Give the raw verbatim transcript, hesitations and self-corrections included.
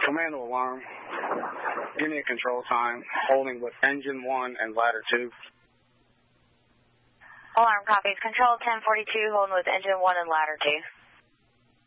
Commando alarm. Give me a control time, holding with engine one and ladder two. Alarm copies. Control ten forty-two, holding with engine one and ladder two.